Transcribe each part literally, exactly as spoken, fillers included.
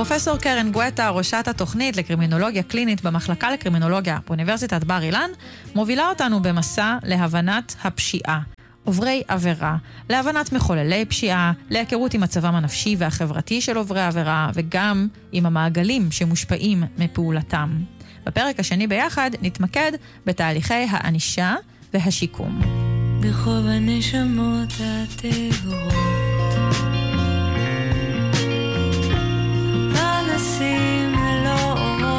פרופסור קרן גואטה, ראשת התוכנית לקרימינולוגיה קלינית במחלקה לקרימינולוגיה באוניברסיטת בר אילן, מובילה אותנו במסע להבנת הפשיעה, עוברי עבירה, להבנת מחוללי פשיעה, להיכרות עם מצבם הנפשי והחברתי של עוברי עבירה, וגם עם המעגלים שמושפעים מפעולתם. בפרק השני ביחד נתמקד בתהליכי הענישה והשיקום. ברחוב הנשמות הטהורות, הפנסים ללא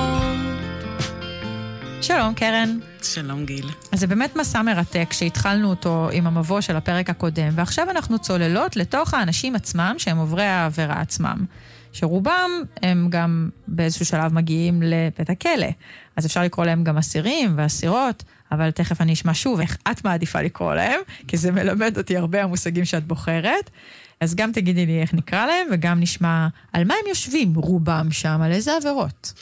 אורות. שלום קרן. שלום גיל. אז זה באמת מסע מרתק שהתחלנו אותו עם המבוא של הפרק הקודם, ועכשיו אנחנו צוללות לתוך האנשים עצמם שהם עוברי העבירה עצמם, שרובם הם גם באיזשהו שלב מגיעים לבית הכלא. אז אפשר לקרוא להם גם אסירים ואסירות, אבל תכף אני אשמע שוב איך את מעדיפה לקרוא להם, כי זה מלמד אותי הרבה המושגים שאת בוחרת. אז גם תגידי לי איך נקרא להם, וגם נשמע על מה הם יושבים רובם שם, על איזה עבירות.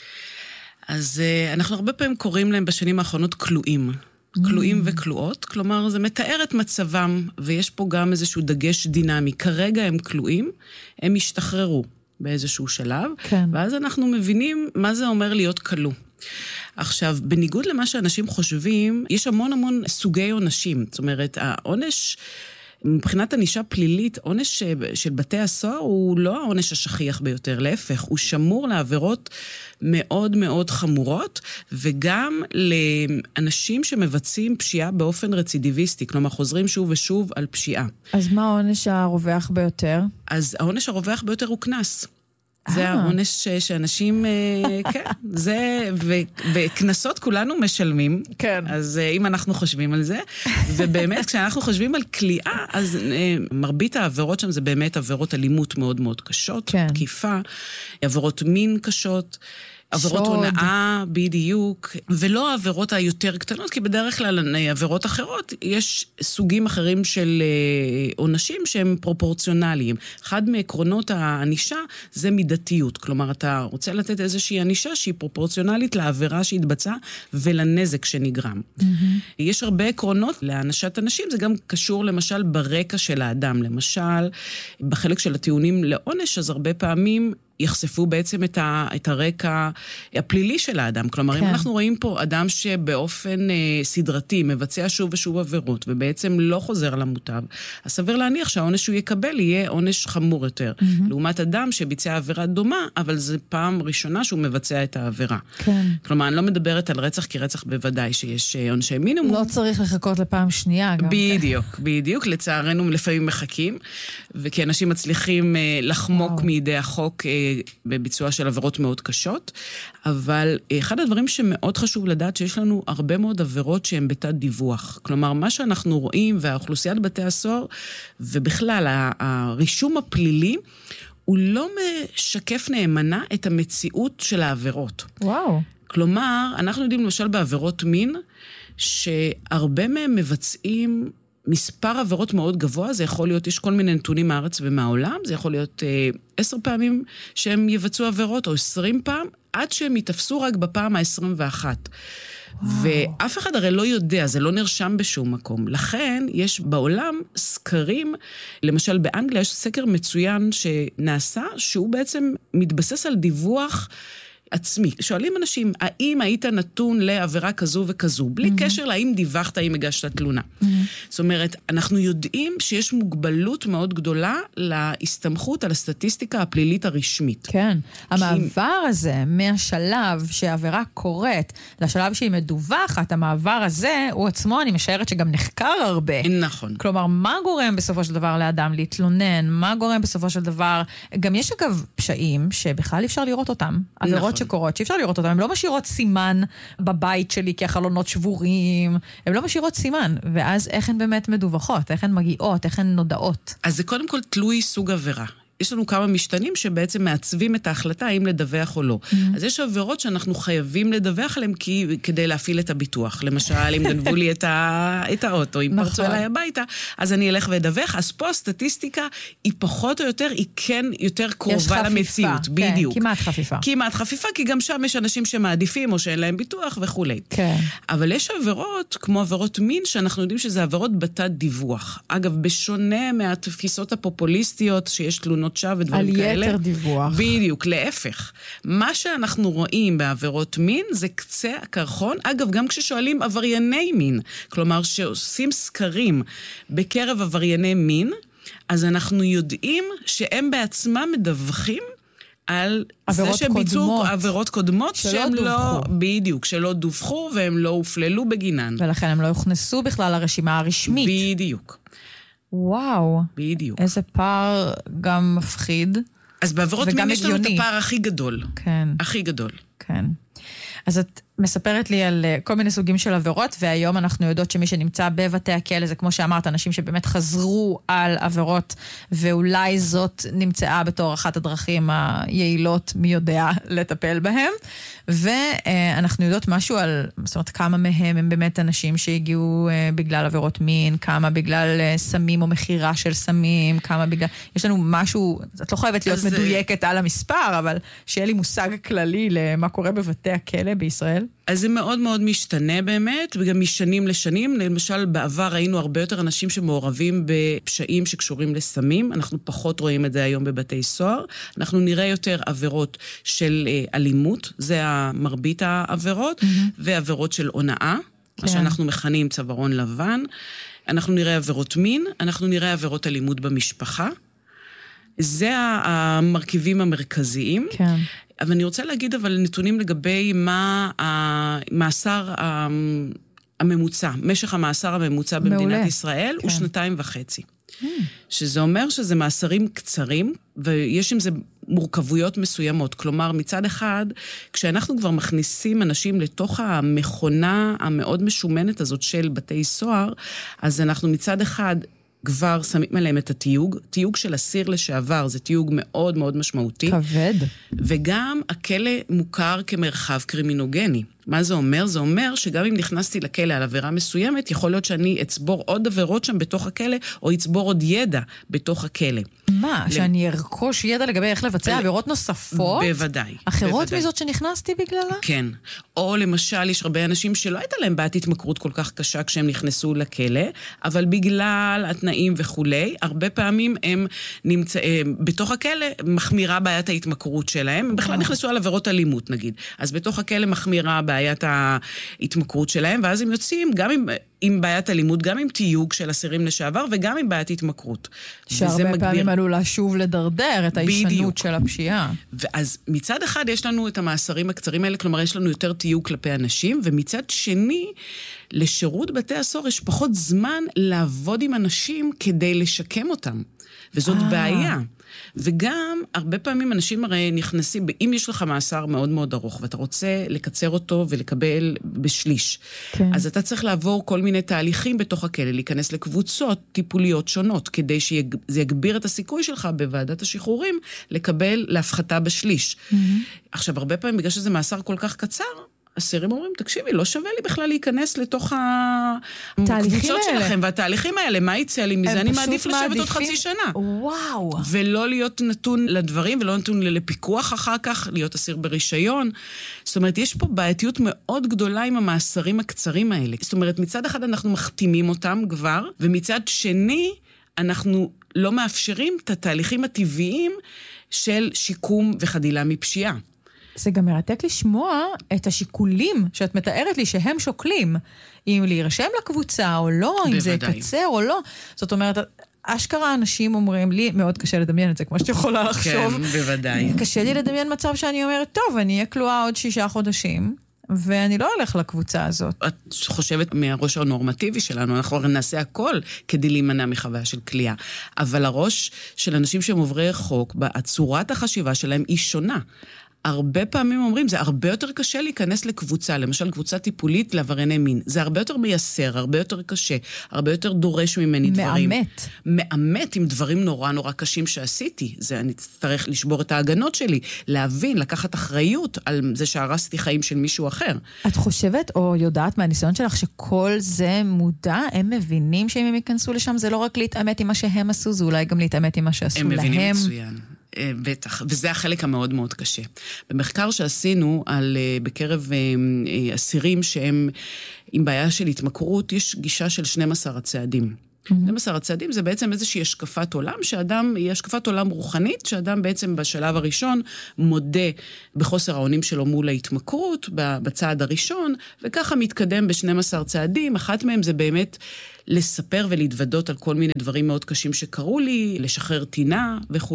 אז אנחנו הרבה פעמים קוראים להם בשנים האחרונות כלואים. כלואים וכלואות, כלומר זה מתאר את מצבם, ויש פה גם איזשהו דגש דינמי. כרגע הם כלואים, הם השתחררו באיזשהו שלב, כן. ואז אנחנו מבינים מה זה אומר להיות כלוא. עכשיו, בניגוד למה שאנשים חושבים, יש המון המון סוגי עונשים. זאת אומרת, העונש, מבחינת ענישה פלילית, עונש של בתי הסוהר הוא לא העונש השכיח ביותר, להפך, הוא שמור לעבירות מאוד מאוד חמורות, וגם לאנשים שמבצעים פשיעה באופן רצידיביסטי, כלומר חוזרים שוב ושוב על פשיעה. אז מה העונש הרווח ביותר? אז העונש הרווח ביותר הוא כנס. זה העונש שאנשים, כן, זה, וכנסות כולנו משלמים, כן. אז אם אנחנו חושבים על זה, ובאמת כשאנחנו חושבים על כליאה, אז מרבית העבירות שם זה באמת עבירות אלימות מאוד מאוד קשות, כן. תקיפה, עבירות מין קשות, עבירות שוד. הונאה, בדיוק, ולא העבירות היותר קטנות, כי בדרך כלל עבירות אחרות, יש סוגים אחרים של עונשים שהם פרופורציונליים. אחד מעקרונות הענישה זה מידתיות, כלומר, אתה רוצה לתת איזושהי ענישה שהיא פרופורציונלית לעבירה שהתבצעה ולנזק שנגרם. Mm-hmm. יש הרבה עקרונות להענשת אנשים, זה גם קשור למשל ברקע של האדם, למשל, בחלק של הטיעונים לעונש, אז הרבה פעמים יחשפו בעצם את, ה, את הרקע הפלילי של האדם. כלומר, כן. אם אנחנו רואים פה אדם שבאופן אה, סדרתי מבצע שוב ושוב עבירות, ובעצם לא חוזר למוטב, אז סביר להניח שהעונש שהוא יקבל יהיה עונש חמור יותר. Mm-hmm. לעומת אדם שביצע עבירה דומה, אבל זה פעם ראשונה שהוא מבצע את העבירה. כן. כלומר, אני לא מדברת על רצח, כי רצח בוודאי שיש עונשי מינימום. לא צריך לחכות לפעם שנייה גם. בדיוק, בדיוק. לצערנו לפעמים מחכים, וכי אנשים מצליחים אה, לחמוק וואו. מידי החוק אה, בביצוע של עבירות מאוד קשות, אבל אחד הדברים שמאוד חשוב לדעת שיש לנו הרבה מאוד עבירות שהן בתת דיווח. כלומר, מה שאנחנו רואים והאוכלוסיית בתי הסוהר, ובכלל הרישום הפלילי, הוא לא משקף נאמנה את המציאות של העבירות. וואו. כלומר, אנחנו יודעים למשל בעבירות מין, שהרבה מהם מבצעים מספר עבירות מאוד גבוה, זה יכול להיות, יש כל מיני נתונים מהארץ ומהעולם, זה יכול להיות אה, עשר פעמים שהם יבצעו עבירות, או עשרים פעם, עד שהם יתפסו רק בפעם ה-עשרים ואחת. וואו. ואף אחד הרי לא יודע, זה לא נרשם בשום מקום. לכן יש בעולם סקרים, למשל באנגליה יש סקר מצוין שנעשה, שהוא בעצם מתבסס על דיווח עצמי. שואלים אנשים, האם היית נתון לעבירה כזו וכזו, בלי mm-hmm. קשר להאם דיווחת, האם הגשת תלונה. Mm-hmm. זאת אומרת, אנחנו יודעים שיש מוגבלות מאוד גדולה להסתמכות על הסטטיסטיקה הפלילית הרשמית. כן. כי... המעבר הזה, מהשלב שהעבירה קורית, לשלב שהיא מדווחת, המעבר הזה, הוא עצמו, אני משערת שגם נחקר הרבה. נכון. כלומר, מה גורם בסופו של דבר לאדם להתלונן? מה גורם בסופו של דבר? גם יש אגב פשעים שבכלל אפשר לראות אותם. עבירות נכון. שקורות, שאפשר לראות אותם, הן לא משאירות סימן בבית שלי, כי החלונות שבורים, הן לא משאירות סימן, ואז איך הן באמת מדווחות, איך הן מגיעות, איך הן נודעות. אז זה קודם כל תלוי סוג עבירה. יש לנו כמה משתנים שבעצם מעצבים את ההחלטה האם לדווח או לא. Mm-hmm. אז יש עבירות שאנחנו חייבים לדווח עליהן כי, כדי להפעיל את הביטוח. למשל, אם גנבו לי את, ה, את האוטו, אם פרצו אליי הביתה, אז אני אלך ואדווח. אז פה הסטטיסטיקה היא פחות או יותר, היא כן יותר קרובה למציאות. כן, בדיוק. כמעט חפיפה. כמעט חפיפה, כי גם שם יש אנשים שמעדיפים או שאין להם ביטוח וכו'. כן. אבל יש עבירות, כמו עבירות מין, שאנחנו יודעים שזה עבירות בתת דיווח. אגב, בשונה מהתפיסות הפופוליסטיות שיש תלונות תלונות שווא ודברים על כאלה. יתר דיווח. בדיוק, להפך. מה שאנחנו רואים בעבירות מין זה קצה הקרחון, אגב, גם כששואלים עברייני מין, כלומר שעושים סקרים בקרב עברייני מין, אז אנחנו יודעים שהם בעצמם מדווחים על זה שהם ביצעו עבירות קודמות שהם לא, בדיוק, שלא דווחו והם לא הופללו בגינן. ולכן הם לא יוכנסו בכלל לרשימה הרשמית. בדיוק. וואו. בדיוק. איזה פער גם מפחיד. אז בעבירות מין יש לנו את הפער הכי גדול. כן. הכי גדול. כן. אז את מספרת לי על כל מיני סוגים של עבירות, והיום אנחנו יודעות שמי שנמצא בבתי הכלא, זה כמו שאמרת, אנשים שבאמת חזרו על עבירות, ואולי זאת נמצאה בתור אחת הדרכים היעילות, מי יודע, לטפל בהם. ואנחנו יודעות משהו על, זאת אומרת, כמה מהם הם באמת אנשים שהגיעו בגלל עבירות מין, כמה בגלל סמים או מחירה של סמים, כמה בגלל... יש לנו משהו, את לא חייבת להיות מדויקת על המספר, אבל שיהיה לי מושג כללי למה קורה בבתי הכלא בישראל. אז זה מאוד מאוד משתנה באמת, וגם משנים לשנים. למשל, בעבר ראינו הרבה יותר אנשים שמעורבים בפשעים שקשורים לסמים. אנחנו פחות רואים את זה היום בבתי סוהר. אנחנו נראה יותר עבירות של אלימות, זה מרבית העבירות, mm-hmm. ועבירות של הונאה, כן. מה שאנחנו מכנים צווארון לבן. אנחנו נראה עבירות מין, אנחנו נראה עבירות אלימות במשפחה. זה המרכיבים המרכזיים. כן. אבל אני רוצה להגיד אבל נתונים לגבי מה המאסר הממוצע, משך המאסר הממוצע במדינת מעולה. ישראל, כן. הוא שנתיים וחצי. Mm. שזה אומר שזה מאסרים קצרים, ויש עם זה מורכבויות מסוימות. כלומר, מצד אחד, כשאנחנו כבר מכניסים אנשים לתוך המכונה המאוד משומנת הזאת של בתי סוהר, אז אנחנו מצד אחד... כבר שמים עליהם את התיוג. תיוג של אסיר לשעבר, זה תיוג מאוד מאוד משמעותי. כבד. וגם הכלא מוכר כמרחב קרימינוגני. מה זה אומר? זה אומר שגם אם נכנסתי לכלא על עבירה מסוימת, יכול להיות שאני אצבור עוד עבירות שם בתוך הכלא, או אצבור עוד ידע בתוך הכלא. מה? שאני ארכוש ידע לגבי איך לבצע עבירות נוספות? בוודאי. אחרות מזאת שנכנסתי בגללה? כן. או למשל, יש הרבה אנשים שלא הייתה להם בעיית התמכרות כל כך קשה כשהם נכנסו לכלא, אבל בגלל התנאים וכולי, הרבה פעמים הם נמצאים, בתוך הכלא מחמירה בעיית ההתמכרות שלהם, הם בכלל נכנסו על עבירות אלימות נגיד. אז בתוך הכלא מחמירה בעיית ההתמכרות שלהם, ואז הם יוצאים גם עם, עם בעיית אלימות, גם עם תיוג של אסירים לשעבר, וגם עם בעיית התמכרות. שהרבה מגביר... פעמים עלולה שוב לדרדר את הישנות של הפשיעה. ואז מצד אחד יש לנו את המאסרים הקצרים האלה, כלומר יש לנו יותר תיוג כלפי אנשים, ומצד שני, לשירות בתי הסוהר יש פחות זמן לעבוד עם אנשים כדי לשקם אותם. וזאת 아. בעיה. וגם, הרבה פעמים אנשים הרי נכנסים, אם יש לך מאסר מאוד מאוד ארוך, ואתה רוצה לקצר אותו ולקבל בשליש, כן. אז אתה צריך לעבור כל מיני תהליכים בתוך הכלא, להיכנס לקבוצות טיפוליות שונות, כדי שזה יגביר את הסיכוי שלך בוועדת השחרורים, לקבל להפחתה בשליש. Mm-hmm. עכשיו, הרבה פעמים, בגלל שזה מאסר כל כך קצר, אסירים אומרים, תקשיבי, לא שווה לי בכלל להיכנס לתוך הקבוצות שלכם, והתהליכים האלה, מה יצא לי מזה? אני מעדיף לשבת עוד חצי שנה. וואו. ולא להיות נתון לדברים, ולא נתון לפיקוח אחר כך, להיות אסיר ברישיון. זאת אומרת, יש פה בעייתיות מאוד גדולה עם המאסרים הקצרים האלה. זאת אומרת, מצד אחד אנחנו מחתימים אותם כבר, ומצד שני, אנחנו לא מאפשרים את התהליכים הטבעיים של שיקום וחדילה מפשיעה. זה גם מרתק לשמוע את השיקולים שאת מתארת לי שהם שוקלים, אם להירשם לקבוצה או לא, בוודאי. אם זה יקצר או לא. זאת אומרת, אשכרה אנשים אומרים לי, מאוד קשה לדמיין את זה, כמו שאת יכולה לחשוב. כן, בוודאי. קשה לי לדמיין מצב שאני אומרת, טוב, אני אהיה כלואה עוד שישה חודשים, ואני לא אלך לקבוצה הזאת. את חושבת מהראש הנורמטיבי שלנו, אנחנו נעשה הכל כדי להימנע מחוויה של כליאה. אבל הראש של אנשים שהם עוברי חוק, הצורת החשיבה שלהם היא שונה. הרבה פעמים אומרים, זה הרבה יותר קשה להיכנס לקבוצה, למשל קבוצה טיפולית לעברייני מין. זה הרבה יותר מייסר, הרבה יותר קשה, הרבה יותר דורש ממני דברים. מאמת. מאמת עם דברים נורא נורא קשים שעשיתי. זה אני אצטרך לשבור את ההגנות שלי, להבין, לקחת אחריות על זה שהרסתי חיים של מישהו אחר. את חושבת או יודעת מהניסיון שלך שכל זה מודע, הם מבינים שאם הם ייכנסו לשם, זה לא רק להתאמת עם מה שהם עשו, זה אולי גם להתאמת עם מה שעשו להם. הם מבינים מצוין. בטח, וזה החלק המאוד מאוד קשה. במחקר שעשינו על, בקרב אסירים שהם עם בעיה של התמכרות, יש גישה של שנים עשר הצעדים. שנים עשר הצעדים זה בעצם איזושהי השקפת עולם, שאדם, היא השקפת עולם רוחנית, שאדם בעצם בשלב הראשון מודה בחוסר האונים שלו מול ההתמכרות, בצעד הראשון, וככה מתקדם ב-שנים עשר צעדים. אחת מהם זה באמת לספר ולהתוודות על כל מיני דברים מאוד קשים שקרו לי, לשחרר טינה וכו'.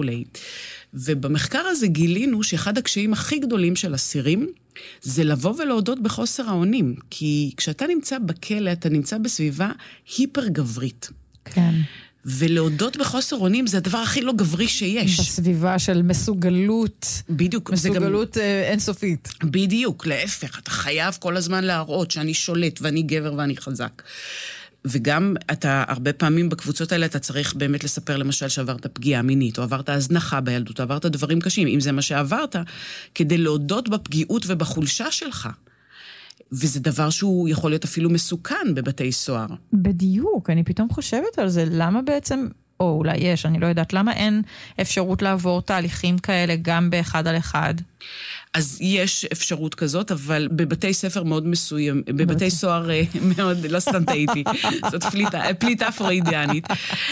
ובמחקר הזה גילינו שאחד הקשיים הכי גדולים של אסירים, זה לבוא ולהודות בחוסר האונים, כי כשאתה נמצא בכלא, אתה נמצא בסביבה היפר גברית. כן. ולהודות בחוסר אונים זה הדבר הכי לא גברי שיש. בסביבה של מסוגלות. בדיוק. מסוגלות גם... אינסופית. בדיוק, להפך. אתה חייב כל הזמן להראות שאני שולט ואני גבר ואני חזק. וגם אתה, הרבה פעמים בקבוצות האלה אתה צריך באמת לספר למשל שעברת פגיעה מינית, או עברת הזנחה בילדות, או עברת דברים קשים, אם זה מה שעברת, כדי להודות בפגיעות ובחולשה שלך. וזה דבר שהוא יכול להיות אפילו מסוכן בבתי סוהר. בדיוק, אני פתאום חושבת על זה, למה בעצם, או אולי יש, אני לא יודעת, למה אין אפשרות לעבור תהליכים כאלה גם באחד על אחד? אז יש אפשרות כזאת, אבל בבתי ספר מאוד מסוים, בבתי סוהר מאוד, לא סתם טעיתי, זאת פליטה, פליטה פרוידיאנית.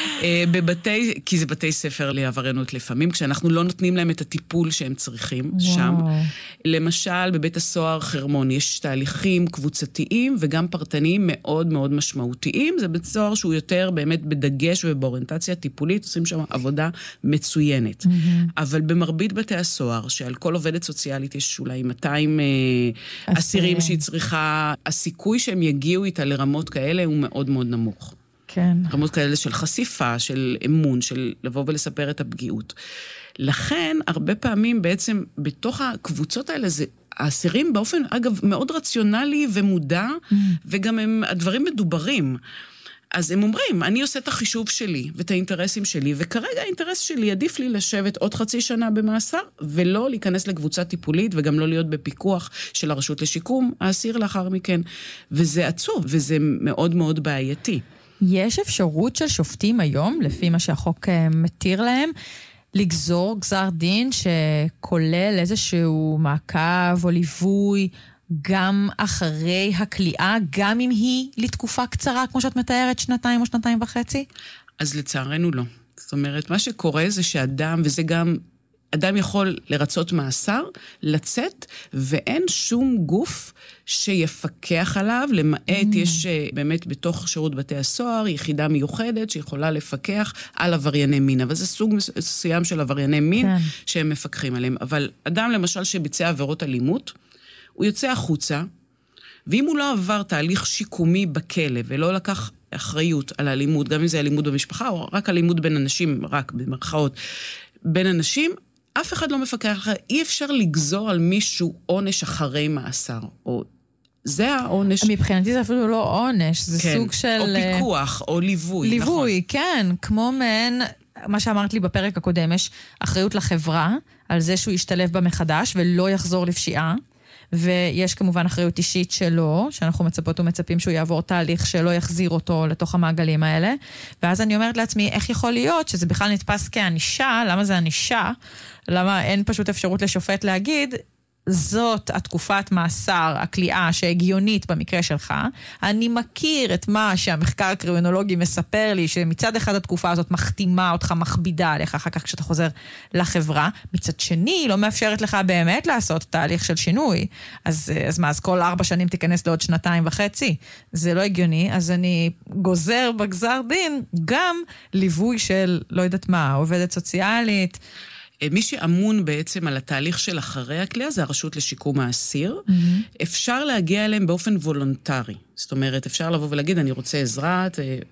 בבתי, כי זה בתי ספר לעבריינות לפעמים, כשאנחנו לא נותנים להם את הטיפול שהם צריכים שם. למשל, בבית הסוהר חרמון יש תהליכים קבוצתיים וגם פרטניים מאוד מאוד משמעותיים. זה בית סוהר שהוא יותר באמת בדגש ובאוריינטציה טיפולית, עושים שם עבודה מצוינת. אבל במרבית בתי הסוהר, שעל כל עובדת סוציאלית יש אולי מאתיים אסירים שהיא צריכה, הסיכוי שהם יגיעו איתה לרמות כאלה הוא מאוד מאוד נמוך. כן. רמות כאלה של חשיפה, של אמון, של לבוא ולספר את הפגיעות. לכן, הרבה פעמים בעצם בתוך הקבוצות האלה זה האסירים באופן, אגב, מאוד רציונלי ומודע, mm. וגם הם, הדברים מדוברים. אז הם אומרים, אני עושה את החישוב שלי ואת האינטרסים שלי, וכרגע האינטרס שלי עדיף לי לשבת עוד חצי שנה במאסר, ולא להיכנס לקבוצה טיפולית, וגם לא להיות בפיקוח של הרשות לשיקום, האסיר לאחר מכן. וזה עצוב, וזה מאוד מאוד בעייתי. יש אפשרות של שופטים היום, לפי מה שהחוק מתיר להם, לגזור גזר דין שכולל איזשהו מעקב או ליווי, גם אחרי הכליאה, גם אם היא לתקופה קצרה, כמו שאת מתארת, שנתיים או שנתיים וחצי? אז לצערנו לא. זאת אומרת, מה שקורה זה שאדם, וזה גם, אדם יכול לרצות מאסר, לצאת, ואין שום גוף שיפקח עליו, למעט mm. יש באמת בתוך שירות בתי הסוהר, יחידה מיוחדת שיכולה לפקח על עברייני מין, אבל זה סוג מסוים של עברייני מין כן. שהם מפקחים עליהם. אבל אדם למשל שביצע עבירות אלימות, הוא יוצא החוצה, ואם הוא לא עבר תהליך שיקומי בכלא, ולא לקח אחריות על האלימות, גם אם זה אלימות במשפחה, או רק אלימות בין אנשים, רק במרכאות, בין אנשים, אף אחד לא מפקח. אי אפשר לגזור על מישהו עונש אחרי מאסר, או זה העונש. מבחינתי זה אפילו לא עונש, זה כן, סוג של... או פיקוח, או ליווי. ליווי, נכון. כן, כמו מעין, מה שאמרת לי בפרק הקודם, יש אחריות לחברה, על זה שהוא ישתלב בה מחדש, ולא יחזור לפשיעה. ויש כמובן אחריות אישית שלו, שאנחנו מצפות ומצפים שהוא יעבור תהליך שלא יחזיר אותו לתוך המעגלים האלה. ואז אני אומרת לעצמי, איך יכול להיות שזה בכלל נתפס כאנישה? למה זה אנישה? למה אין פשוט אפשרות לשופט להגיד, זאת התקופת מאסר, הכליאה שהגיונית במקרה שלך. אני מכיר את מה שהמחקר הקרימינולוגי מספר לי, שמצד אחד התקופה הזאת מחתימה אותך, מכבידה עליך, אחר כך כשאתה חוזר לחברה. מצד שני, לא מאפשרת לך באמת לעשות תהליך של שינוי. אז, אז מה, אז כל ארבע שנים תיכנס לעוד שנתיים וחצי. זה לא הגיוני, אז אני גוזר בגזר דין גם ליווי של, לא יודעת מה, עובדת סוציאלית, מי שאמון בעצם על התהליך של אחרי הכליאה, זה הרשות לשיקום האסיר. Mm-hmm. אפשר להגיע אליהם באופן וולונטרי. זאת אומרת, אפשר לבוא ולהגיד, אני רוצה עזרה,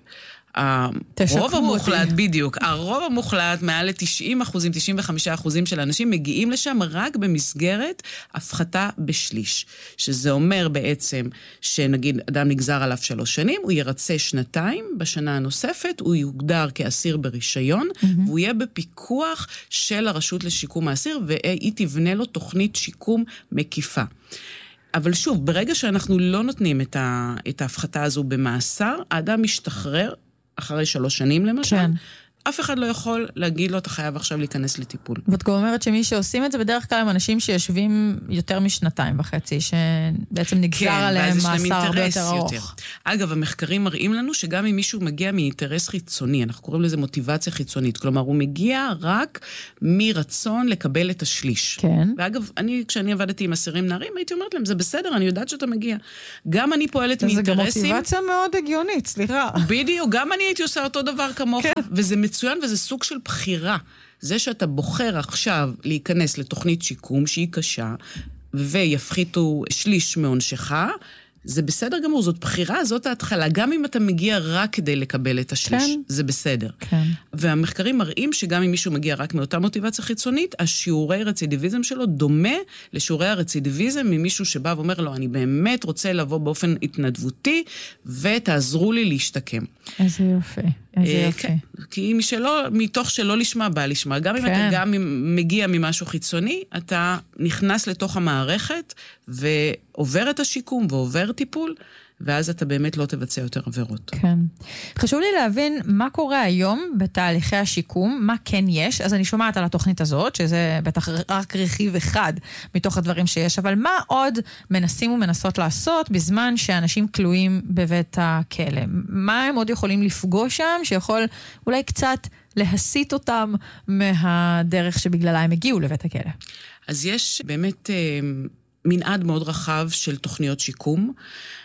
הרוב המוחלט, בדיוק, הרוב המוחלט, מעל ל-תשעים אחוזים, תשעים וחמישה אחוזים של האנשים מגיעים לשם רק במסגרת הפחתה בשליש. שזה אומר בעצם שנגיד אדם נגזר עליו שלוש שנים, הוא ירצה שנתיים, בשנה הנוספת הוא יוגדר כאסיר ברישיון, mm-hmm. והוא יהיה בפיקוח של הרשות לשיקום האסיר, והיא תבנה לו תוכנית שיקום מקיפה. אבל שוב, ברגע שאנחנו לא נותנים את, ה, את ההפחתה הזו במאסר, האדם משתחרר, אחרי שלוש שנים למשל, כן. אף אחד לא יכול להגיד לו, אתה חייב עכשיו להיכנס לטיפול. ואת גם אומרת שמי שעושים את זה בדרך כלל הם אנשים שיושבים יותר משנתיים וחצי, שבעצם נגזר כן, עליהם מאסר הרבה יותר ארוך. יותר. אגב, המחקרים מראים לנו שגם אם מישהו מגיע מאינטרס חיצוני, אנחנו קוראים לזה מוטיבציה חיצונית, כלומר, הוא מגיע רק מרצון לקבל את השליש. כן. ואגב, אני, כשאני עבדתי עם אסירים נערים, הייתי אומרת להם, זה בסדר, אני יודעת שאתה מגיע. גם אני פועלת מאינטרסים. זה גם מוטיבציה מאוד הגיונית, סליחה. בדיוק, גם אני הייתי עושה אותו דבר כמוך, כן. וזה מצוין וזה סוג של בחירה. זה שאתה בוחר עכשיו להיכנס לתוכנית שיקום שהיא קשה, ויפחיתו שליש מעונשך, זה בסדר גמור, זאת בחירה, זאת ההתחלה. גם אם אתה מגיע רק כדי לקבל את השליש, כן. זה בסדר. כן. והמחקרים מראים שגם אם מישהו מגיע רק מאותה מוטיבציה חיצונית, השיעורי רצידיביזם שלו דומה לשיעורי הרצידיביזם ממישהו שבא ואומר לו, אני באמת רוצה לבוא באופן התנדבותי, ותעזרו לי להשתקם. איזה יופי. איזה יופי. כן, כי משלא, מתוך שלא לשמה בא לשמה. גם אם אתה גם מגיע ממשהו חיצוני, אתה נכנס לתוך המערכת ועובר את השיקום ועובר טיפול, ואז אתה באמת לא תבצע יותר עבירות. כן. חשוב לי להבין מה קורה היום בתהליכי השיקום, מה כן יש. אז אני שומעת על התוכנית הזאת, שזה בטח רק רכיב אחד מתוך הדברים שיש, אבל מה עוד מנסים ומנסות לעשות בזמן שאנשים כלואים בבית הכלא? מה הם עוד יכולים לפגוש שם, שיכול אולי קצת להסיט אותם מהדרך שבגללה הם הגיעו לבית הכלא? אז יש באמת אה, מנעד מאוד רחב של תוכניות שיקום,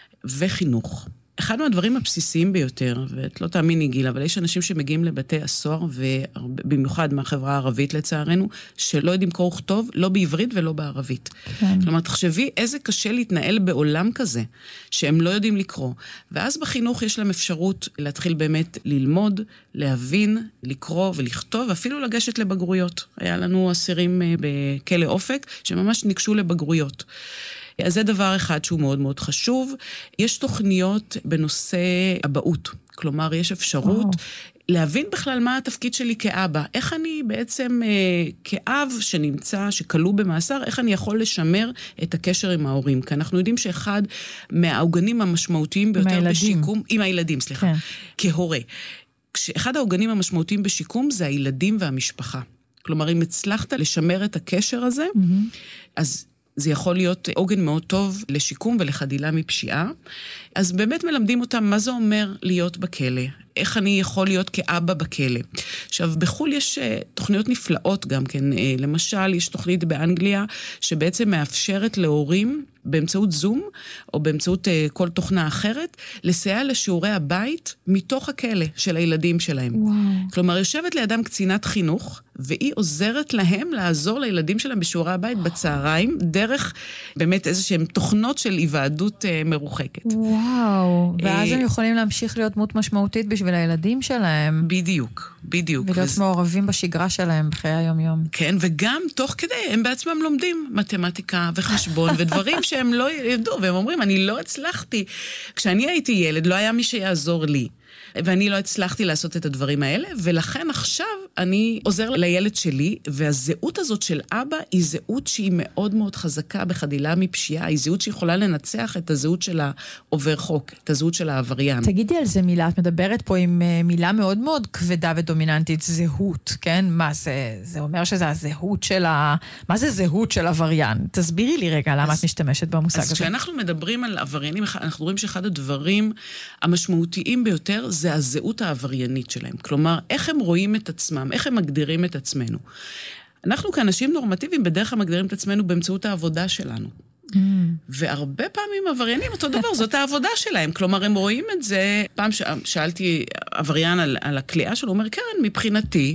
וחינוך. אחד מהדברים הבסיסיים ביותר, ואת לא תאמיני גיל, אבל יש אנשים שמגיעים לבתי הסוהר, ובמיוחד מהחברה הערבית לצערנו, שלא יודעים קרוא וכתוב, לא בעברית ולא בערבית. כן. כלומר, תחשבי איזה קשה להתנהל בעולם כזה, שהם לא יודעים לקרוא. ואז בחינוך יש להם אפשרות להתחיל באמת ללמוד, להבין, לקרוא ולכתוב, ואפילו לגשת לבגרויות. היה לנו אסירים בכלא אופק, שממש ניגשו לבגרויות. אז זה דבר אחד שהוא מאוד מאוד חשוב. יש תוכניות בנושא אבהות, כלומר יש אפשרות וואו. להבין בכלל מה התפקיד שלי כאבא. איך אני בעצם אה, כאב שנמצא, שכלוא במאסר, איך אני יכול לשמר את הקשר עם ההורים. כי אנחנו יודעים שאחד מהעוגנים המשמעותיים ביותר בשיקום, עם הילדים, סליחה, כן. כהורה. כשאחד העוגנים המשמעותיים בשיקום זה הילדים והמשפחה. כלומר, אם הצלחת לשמר את הקשר הזה, mm-hmm. אז זה יכול להיות עוגן מאוד טוב לשיקום ולחדילה מפשיעה. אז באמת מלמדים אותם מה זה אומר להיות בכלא. איך אני יכול להיות כאבא בכלא. עכשיו, בחול יש תוכניות נפלאות גם כן. למשל, יש תוכנית באנגליה שבעצם מאפשרת להורים באמצעות זום, או באמצעות כל תוכנה אחרת, לסייע לשיעורי הבית מתוך הכלא של הילדים שלהם. וואו. כלומר, יושבת לידם קצינת חינוך, והיא עוזרת להם לעזור לילדים שלהם בשיעורי הבית בצהריים, דרך באמת איזשהם תוכנות של היוועדות מרוחקת. וואו, ואז הם יכולים להמשיך להיות דמות משמעותית בשביל הילדים שלהם. בדיוק, בדיוק. ולהיות וזה... מעורבים בשגרה שלהם בחיי היום-יום. כן, וגם תוך כדי הם בעצמם לומדים מתמטיקה וחשבון ודברים שהם לא ידעו, והם אומרים, אני לא הצלחתי. כשאני הייתי ילד, לא היה מי שיעזור לי. ואני לא הצלחתי לעשות את הדברים האלה, ולכן עכשיו אני עוזר לילד שלי, והזהות הזאת של אבא היא זהות שהיא מאוד מאוד חזקה בחדילה מפשיעה, היא זהות שיכולה לנצח את הזהות של העובר חוק, את הזהות של העבריין. תגידי על זה מילה, את מדברת פה עם מילה מאוד מאוד כבדה ודומיננטית, זהות, כן? מה זה? זה אומר שזה הזהות של ה... מה זה זהות של עבריין? תסבירי לי רגע למה את משתמשת במושג הזה. אז כשאנחנו מדברים על עבריינים, אנחנו רואים שאחד הדברים המשמעותיים ביותר זה הזהות העבריינית שלהם. כלומר, איך הם רואים את עצמם, איך הם מגדירים את עצמנו. אנחנו כאנשים נורמטיביים בדרך כלל מגדירים את עצמנו באמצעות העבודה שלנו. Mm. והרבה פעמים עבריינים אותו דבר, זאת העבודה שלהם. כלומר, הם רואים את זה, פעם שאלתי עבריין על, על הכלייה שלו, הוא אומר, קרן, מבחינתי,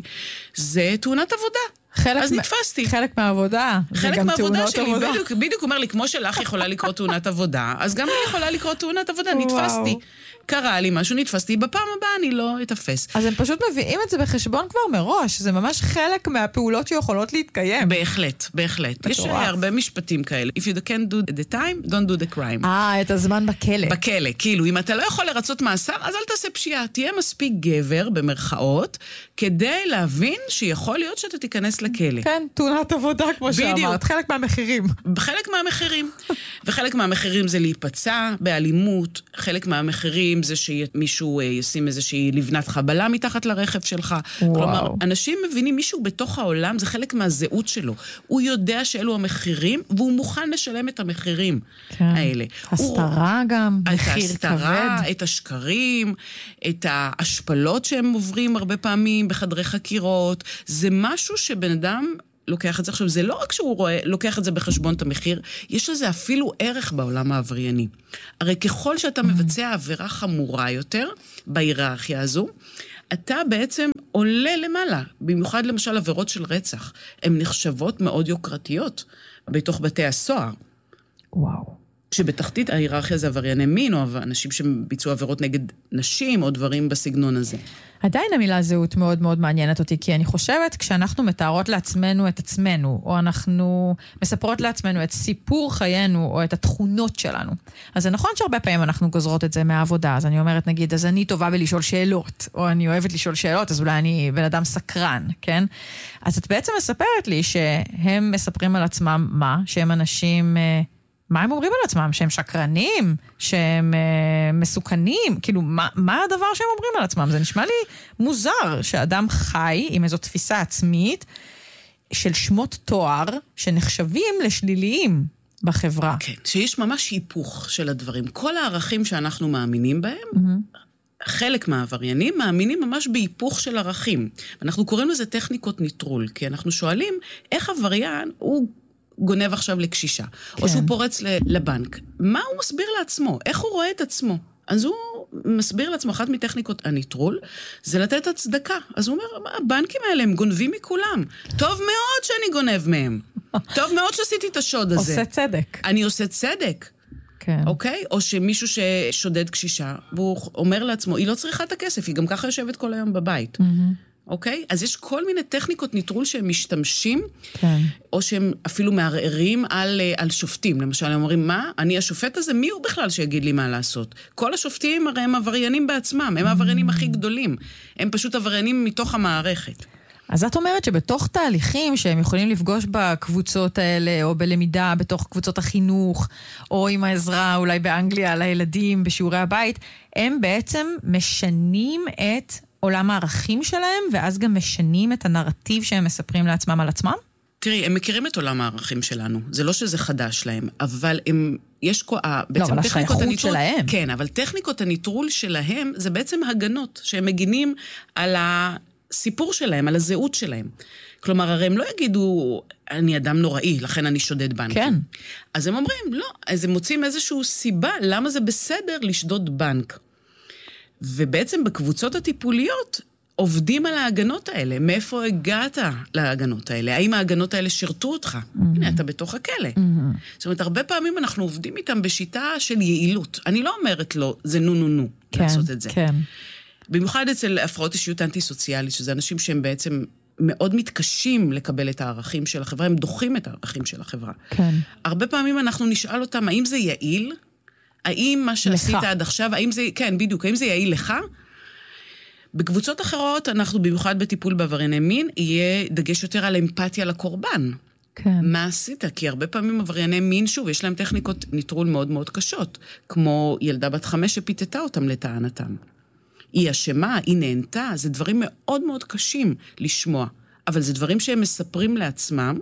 זה תאונת עבודה. אז נתפסתי. חלק מהעבודה. חלק מהעבודה שלי, בדיוק, בדיוק אומר לי, כמו שלך יכולה לקרות תאונת עבודה, אז גם אני יכולה לקרות תאונת עבודה, נתפסתי. קרה לי משהו, נתפסתי, בפעם הבאה אני לא אתפס. אז הם פשוט מביאים את זה בחשבון כבר מראש, זה ממש חלק מהפעולות שיכולות להתקיים. בהחלט, בהחלט. יש הרבה משפטים כאלה. If you can't do the time, don't do the crime. אה, את הזמן בכלא. בכלא, כאילו, אם אתה לא יכול לרצות מאסר, אז אל תעשה פשיעה. תהיה מספיק גבר, במרכאות, כדי להבין שיכול להיות שאתה תיכנס לכלא. כן, תאונת עבודה, כמו שאמרת, חלק מהמחירים. חלק מהמחירים. וחלק מהמחירים זה להיפצע באלימות, חלק מהמחירים זה שמישהו ישים איזושהי לבנת חבלה מתחת לרכב שלך. וואו. כלומר, אנשים מבינים מישהו בתוך העולם, זה חלק מהזהות שלו. הוא יודע שאלו המחירים, והוא מוכן לשלם את המחירים כן. האלה. הסתרה הוא... גם, את מחיר ההסתרה, כבד. את השקרים, את ההשפלות שהם עוברים הרבה פעמים בחדרי חקירות. זה משהו שבן אדם לוקח את זה עכשיו. זה לא רק שהוא רואה, לוקח את זה בחשבון את המחיר, יש לזה אפילו ערך בעולם העברייני. הרי ככל שאתה מבצע עבירה חמורה יותר בהיררכיה הזו, אתה בעצם עולה למעלה. במיוחד למשל עבירות של רצח. הן נחשבות מאוד יוקרתיות בתוך בתי הסוהר. וואו. שבתחתית ההיררכיה זה עברייני מין, או אנשים שביצעו עבירות נגד נשים, או דברים בסגנון הזה. עדיין המילה זהות מאוד מאוד מעניינת אותי, כי אני חושבת, כשאנחנו מתארות לעצמנו את עצמנו, או אנחנו מספרות לעצמנו את סיפור חיינו, או את התכונות שלנו, אז זה נכון שהרבה פעמים אנחנו גוזרות את זה מהעבודה, אז אני אומרת, נגיד, אז אני טובה בלשאול שאלות, או אני אוהבת לשאול שאלות, אז אולי אני בן אדם סקרן, כן? אז את בעצם מספרת לי שהם מספרים על עצמם מה? שהם אנשים... מה הם אומרים על עצמם? שהם שקרנים? שהם אה, מסוכנים? כאילו, מה, מה הדבר שהם אומרים על עצמם? זה נשמע לי מוזר שאדם חי עם איזו תפיסה עצמית של שמות תואר שנחשבים לשליליים בחברה. כן, שיש ממש היפוך של הדברים. כל הערכים שאנחנו מאמינים בהם, mm-hmm. חלק מהעבריינים מאמינים ממש בהיפוך של ערכים. אנחנו קוראים לזה טכניקות ניטרול, כי אנחנו שואלים איך עבריין הוא... גונב עכשיו לקשישה, כן. או שהוא פורץ לבנק. מה הוא מסביר לעצמו? איך הוא רואה את עצמו? אז הוא מסביר לעצמו, אחת מטכניקות הניטרול, זה לתת הצדקה. אז הוא אומר, הבנקים האלה הם גונבים מכולם. טוב מאוד שאני גונב מהם. טוב מאוד שעשיתי את השוד הזה. עושה צדק. אני עושה צדק. כן. אוקיי? או שמישהו ששודד קשישה, והוא אומר לעצמו, היא לא צריכה את הכסף, היא גם ככה יושבת כל היום בבית. אוקיי? אז יש כל מיני טכניקות ניטרול שהם משתמשים, כן. או שהם אפילו מערערים על, על שופטים. למשל, הם אומרים, מה? אני השופט הזה? מי הוא בכלל שיגיד לי מה לעשות? כל השופטים הרי הם עבריינים בעצמם, הם העבריינים הכי גדולים. הם פשוט עבריינים מתוך המערכת. אז את אומרת שבתוך תהליכים שהם יכולים לפגוש בקבוצות האלה, או בלמידה בתוך קבוצות החינוך, או עם העזרה אולי באנגליה לילדים בשיעורי הבית, הם בעצם משנים את עולם הערכים שלהם, ואז גם משנים את הנרטיב שהם מספרים לעצמם על עצמם? תראי, הם מכירים את עולם הערכים שלנו. זה לא שזה חדש להם, אבל הם... יש כל... לא, אבל השייכות שלהם. כן, אבל טכניקות הניטרול שלהם, זה בעצם הגנות, שהם מגינים על הסיפור שלהם, על הזהות שלהם. כלומר, הרי הם לא יגידו, אני אדם נוראי, לכן אני שודד בנק. כן. אז הם אומרים, לא, אז הם מוצאים איזושהי סיבה, למה זה בסדר לשדוד בנק. ובעצם בקבוצות הטיפוליות עובדים על ההגנות האלה. מאיפה הגעת להגנות האלה? האם ההגנות האלה שירתו אותך? Mm-hmm. הנה, אתה בתוך הכלא. Mm-hmm. זאת אומרת, הרבה פעמים אנחנו עובדים איתם בשיטה של יעילות. אני לא אומרת לו, זה נו נו נו, כן, לעשות את זה. כן. במיוחד אצל הפרעות אישיות אנטי-סוציאלית, שזה אנשים שהם בעצם מאוד מתקשים לקבל את הערכים של החברה, הם דוחים את הערכים של החברה. כן. הרבה פעמים אנחנו נשאל אותם, האם זה יעיל? האם מה שעשית עד עכשיו, האם זה, כן, בדיוק, האם זה יעיל לך? בקבוצות אחרות, אנחנו במיוחד בטיפול בעברייני מין, יהיה דגש יותר על אמפתיה לקורבן. כן. מה עשית? כי הרבה פעמים עברייני מין, שוב, יש להם טכניקות ניטרול מאוד מאוד קשות, כמו ילדה בת חמש שפיתתה אותם לטענתם. היא אשמה, היא נהנתה, זה דברים מאוד מאוד קשים לשמוע, אבל זה דברים שהם מספרים לעצמם,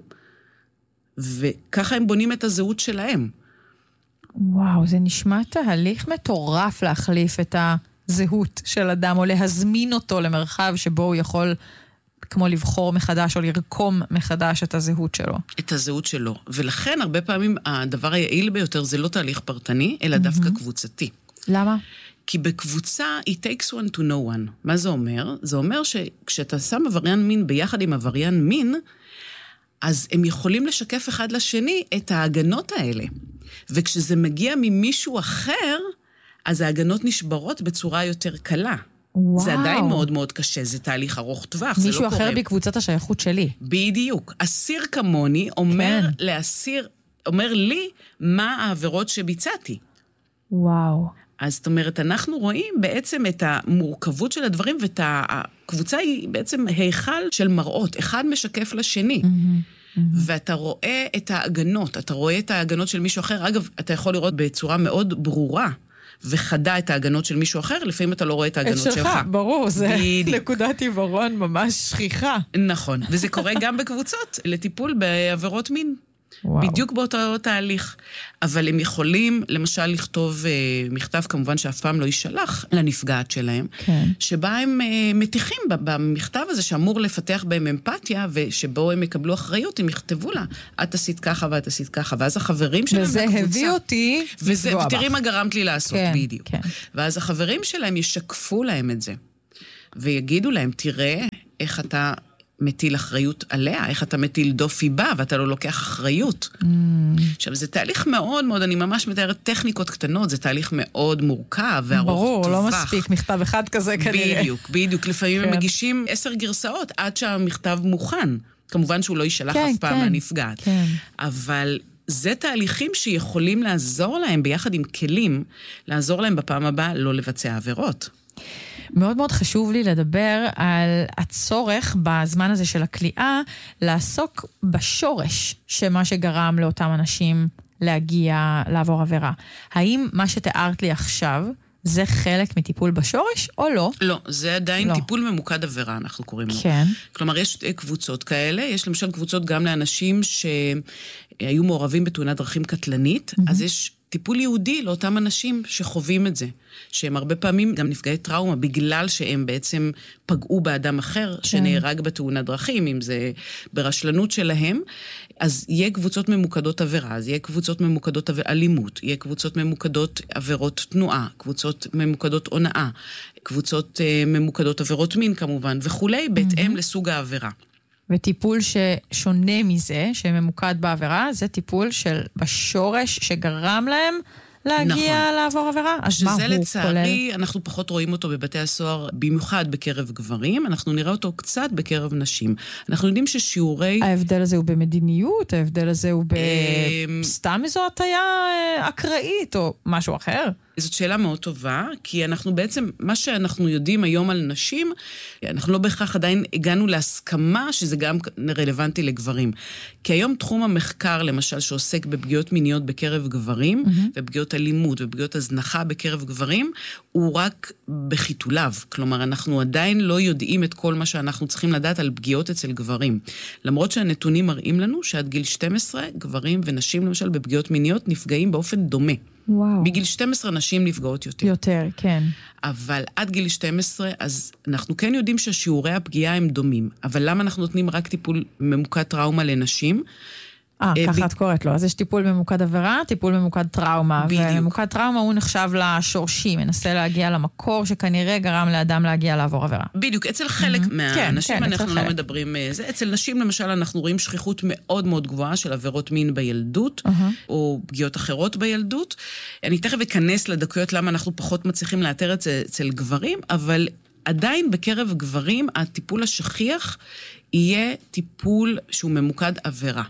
וככה הם בונים את הזהות שלהם. וואו, זה נשמע תהליך מטורף להחליף את הזהות של אדם, או להזמין אותו למרחב שבו הוא יכול, כמו לבחור מחדש, או לרקום מחדש את הזהות שלו. את הזהות שלו. ולכן, הרבה פעמים, הדבר היעיל ביותר זה לא תהליך פרטני, אלא דווקא קבוצתי. למה? כי בקבוצה, it takes one to know one. מה זה אומר? זה אומר שכשאתה שם עבריין מין ביחד עם עבריין מין, אז הם יכולים לשקף אחד לשני את ההגנות האלה. וכשזה מגיע ממישהו אחר, אז ההגנות נשברות בצורה יותר קלה. וואו. זה עדיין מאוד מאוד קשה, זה תהליך ארוך טווח, זה לא קורה. מישהו אחר בקבוצת השייכות שלי. בדיוק. אסיר כמוני אומר כן. לאסיר, אומר לי מה העבירות שביצעתי. וואו. אז זאת אומרת, אנחנו רואים בעצם את המורכבות של הדברים, ואת הקבוצה היא בעצם היכל של מראות, אחד משקף לשני. Mm-hmm. ואתה רואה את ההגנות, אתה רואה את ההגנות של מישהו אחר. אגב, אתה יכול לראות בצורה מאוד ברורה וחדה את ההגנות של מישהו אחר, לפעמים אתה לא רואה את ההגנות שלך. את שלך, ברור, זה נקודת עיוורון ממש שכיחה. נכון, וזה קורה גם בקבוצות לטיפול בעבירות מין. וואו. בדיוק באותו תהליך. אבל הם יכולים, למשל, לכתוב uh, מכתב, כמובן שאף פעם לא יישלח לנפגעת שלהם, כן. שבה הם uh, מתיחים במכתב הזה, שאמור לפתח בהם אמפתיה, ושבו הם יקבלו אחריות, הם יכתבו לה, את עשית ככה ואת עשית ככה, ואז החברים שלהם וזה בקבוצה... הביא אותי וזה, לפגוע ותראי בך. מה גרמת לי לעשות, כן, בדיוק. כן. ואז החברים שלהם ישקפו להם את זה, ויגידו להם, תראה איך אתה... מטיל אחריות עליה, איך אתה מטיל דופי בה, ואתה לא לוקח אחריות. Mm. עכשיו, זה תהליך מאוד מאוד, אני ממש מתארת טכניקות קטנות, זה תהליך מאוד מורכב וארוך ברור, טווח. לא מספיק מכתב אחד כזה כנראה. בדיוק, בדיוק. לפעמים כן. הם מגישים עשר גרסאות עד שהמכתב מוכן. כמובן שהוא לא יישלח כן, אף פעם כן, לנפגעת. כן. אבל זה תהליכים שיכולים לעזור להם, ביחד עם כלים, לעזור להם בפעם הבאה לא לבצע עבירות. מאוד מאוד חשוב לי לדבר על הצורך בזמן הזה של הכליאה, לעסוק בשורש שמה שגרם לאותם אנשים להגיע, לעבור עבירה. האם מה שתיארת לי עכשיו, זה חלק מטיפול בשורש או לא? לא, זה עדיין לא. טיפול ממוקד עבירה, אנחנו קוראים לו. כן. כלומר, יש קבוצות כאלה, יש למשל קבוצות גם לאנשים שהיו מעורבים בתאונת דרכים קטלנית, mm-hmm. אז יש טיפול יהודי לאותם אנשים שחווים את זה, שהם הרבה פעמים גם נפגעי טראומה, בגלל שהם בעצם פגעו באדם אחר, כן. שנהרג בתאונת דרכים, אם זה ברשלנות שלהם, אז יהיה קבוצות ממוקדות עבירה, אז יהיה קבוצות ממוקדות אלימות, יהיה קבוצות ממוקדות עבירות תנועה, קבוצות ממוקדות הונאה, קבוצות uh, ממוקדות עבירות מין כמובן, וכולי, בהתאם mm-hmm. לסוג העבירה. וטיפול ששונה מזה, שממוקד בעבירה, זה טיפול של בשורש שגרם להם להגיע נכון. לעבור עבירה. אז מה הוא כולל? שזה לצערי, אנחנו פחות רואים אותו בבתי הסוהר, במיוחד בקרב גברים, אנחנו נראה אותו קצת בקרב נשים. אנחנו יודעים ששיעורי... ההבדל הזה הוא במדיניות, ההבדל הזה הוא בסתם איזו הטיה אקראית, או משהו אחר. זאת שאלה מאוד טובה, כי אנחנו בעצם, מה שאנחנו יודעים היום על נשים, אנחנו לא בהכרח עדיין הגענו להסכמה שזה גם רלוונטי לגברים. כי היום תחום המחקר, למשל, שעוסק בפגיעות מיניות בקרב גברים, mm-hmm. ופגיעות אלימות ופגיעות הזנחה בקרב גברים, הוא רק בחיתוליו. כלומר, אנחנו עדיין לא יודעים את כל מה שאנחנו צריכים לדעת על פגיעות אצל גברים. למרות שהנתונים מראים לנו שעד גיל שתים עשרה, גברים ונשים, למשל, בפגיעות מיניות נפגעים באופן דומה. וואו. בגיל שתים עשרה נשים נפגעות יותר. יותר, כן. אבל עד גיל שתים עשרה, אז אנחנו כן יודעים ששיעורי הפגיעה הם דומים. אבל למה אנחנו נותנים רק טיפול ממוקד טראומה לנשים? אה, ככה את קוראת לו. אז יש טיפול ממוקד עבירה, טיפול ממוקד טראומה. בדיוק. וממוקד טראומה הוא נחשב לשורשים, מנסה להגיע למקור שכנראה גרם לאדם להגיע לעבור עבירה. בדיוק, אצל חלק מהאנשים אנחנו לא מדברים זה. אצל נשים למשל אנחנו רואים שכיחות מאוד מאוד גבוהה של עבירות מין בילדות, או פגיעות אחרות בילדות. אני תכף אכנס לדקויות למה אנחנו פחות מצליחים לאתר את זה אצל גברים, אבל עדיין בקרב גברים הטיפול השכיח יהיה טיפול שהוא ממוקד עבירה.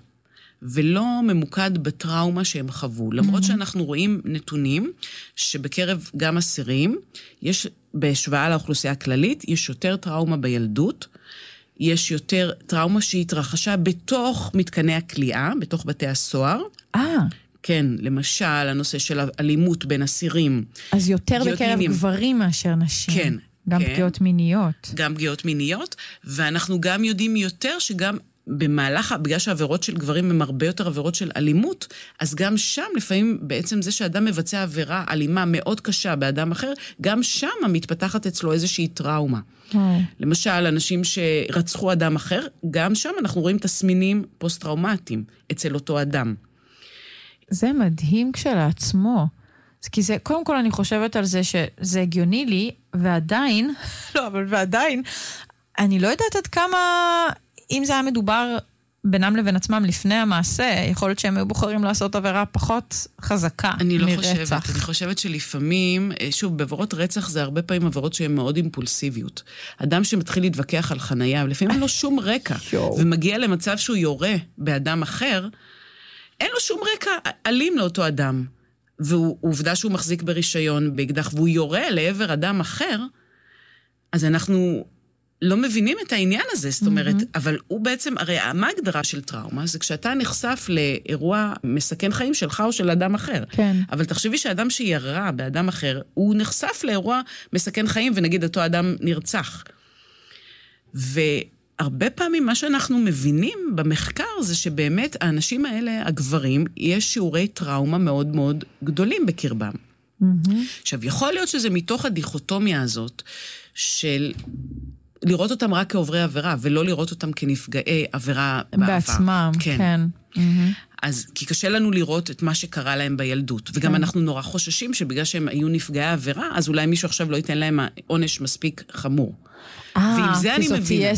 ולא ממוקד בטראומה שהם חוו. למרות שאנחנו רואים נתונים שבקרב גם אסירים, יש בהשוואה לאוכלוסייה הכללית, יש יותר טראומה בילדות, יש יותר טראומה שהתרחשה בתוך מתקני הכליאה, בתוך בתי הסוהר. אה. כן, למשל, הנושא של אלימות בין אסירים. אז יותר בקרב מינים. גברים מאשר נשים. כן. גם כן. פגיעות מיניות. גם פגיעות מיניות, ואנחנו גם יודעים יותר שגם במהלך, בגלל שהעבירות של גברים הם הרבה יותר עבירות של אלימות, אז גם שם לפעמים בעצם זה שאדם מבצע עבירה אלימה מאוד קשה באדם אחר, גם שם מתפתחת אצלו איזושהי טראומה. Oh. למשל, אנשים שרצחו אדם אחר, גם שם אנחנו רואים תסמינים פוסט-טראומטיים אצל אותו אדם. זה מדהים כשלעצמו. כי זה, קודם כל אני חושבת על זה שזה הגיוני לי, ועדיין, לא, אבל ועדיין, אני לא יודעת עד כמה... אם זה היה מדובר בינם לבין עצמם לפני המעשה, יכול להיות שהם היו בוחרים לעשות עבירה פחות חזקה אני לא מרצח. חושבת, אני חושבת שלפעמים, שוב, בעבירות רצח זה הרבה פעמים עבירות שהן מאוד אימפולסיביות. אדם שמתחיל להתווכח על חנייה, ולפעמים אין לו שום רקע, ומגיע למצב שהוא יורה באדם אחר, אין לו שום רקע אלים לאותו אדם. ועובדה שהוא מחזיק ברישיון באקדח, והוא יורה לעבר אדם אחר, אז אנחנו... לא מבינים את העניין הזה, זאת אומרת, mm-hmm. אבל הוא בעצם, הרי מה הגדרה של טראומה? זה כשאתה נחשף לאירוע מסכן חיים שלך או של אדם אחר. כן. אבל תחשבי שאדם שירה באדם אחר, הוא נחשף לאירוע מסכן חיים, ונגיד אותו אדם נרצח. והרבה פעמים מה שאנחנו מבינים במחקר, זה שבאמת האנשים האלה, הגברים, יש שיעורי טראומה מאוד מאוד גדולים בקרבם. Mm-hmm. עכשיו, יכול להיות שזה מתוך הדיכוטומיה הזאת, של לראות אותם רק כעוברי עבירה, ולא לראות אותם כנפגעי עבירה בעבר. בעצמם, כן. כן. Mm-hmm. אז, כי קשה לנו לראות את מה שקרה להם בילדות. וגם כן. אנחנו נורא חוששים שבגלל שהם היו נפגעי עבירה, אז אולי מישהו עכשיו לא ייתן להם עונש מספיק חמור. אה, כי זאת תהיה